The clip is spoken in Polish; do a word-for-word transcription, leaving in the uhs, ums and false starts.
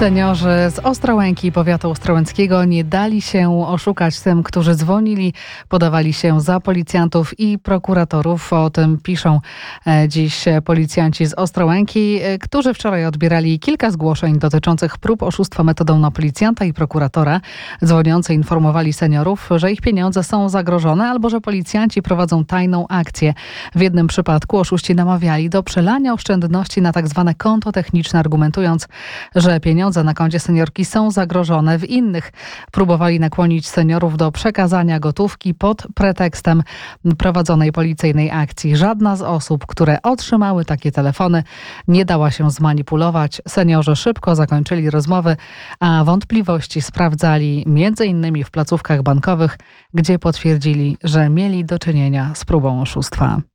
Seniorzy z Ostrołęki, powiatu ostrołęckiego nie dali się oszukać tym, którzy dzwonili, podawali się za policjantów i prokuratorów. O tym piszą dziś policjanci z Ostrołęki, którzy wczoraj odbierali kilka zgłoszeń dotyczących prób oszustwa metodą na policjanta i prokuratora. Dzwoniący informowali seniorów, że ich pieniądze są zagrożone albo że policjanci prowadzą tajną akcję. W jednym przypadku oszuści namawiali do przelania oszczędności na tak zwane konto techniczne, argumentując, że pieniądze na koncie seniorki są zagrożone. W innych próbowali nakłonić seniorów do przekazania gotówki pod pretekstem prowadzonej policyjnej akcji. Żadna z osób, które otrzymały takie telefony, nie dała się zmanipulować. Seniorzy szybko zakończyli rozmowy, a wątpliwości sprawdzali między innymi w placówkach bankowych, gdzie potwierdzili, że mieli do czynienia z próbą oszustwa.